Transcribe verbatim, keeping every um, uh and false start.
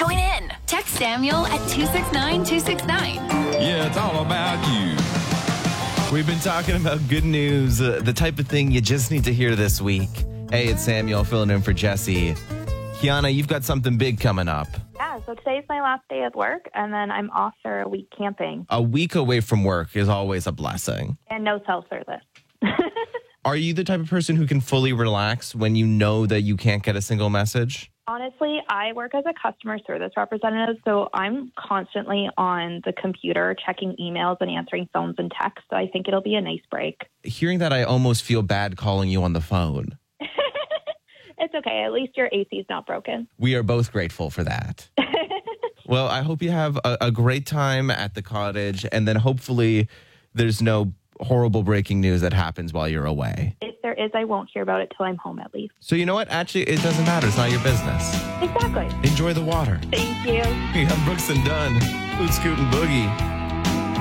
Join in. Text Samuel at two six nine two six nine. Yeah, it's all about you. We've been talking about good news, uh, the type of thing you just need to hear this week. Hey, it's Samuel filling in for Jesse. Kiana, you've got something big coming up. Yeah, so today's my last day at work, and then I'm off for a week camping. A week away from work is always a blessing. And no cell service. Are you the type of person who can fully relax when you know that you can't get a single message? Honestly, I work as a customer service representative, so I'm constantly on the computer checking emails and answering phones and texts, so I think it'll be a nice break. Hearing that, I almost feel bad calling you on the phone. It's okay. At least your A C's not broken. We are both grateful for that. Well, I hope you have a, a great time at the cottage, and then hopefully there's no horrible breaking news that happens while you're away. If there is, I won't hear about it till I'm home at least. So you know what? Actually, it doesn't matter. It's not your business. Exactly. Enjoy the water. Thank you. We have Brooks and Dunn. Boot Scoot and Boogie.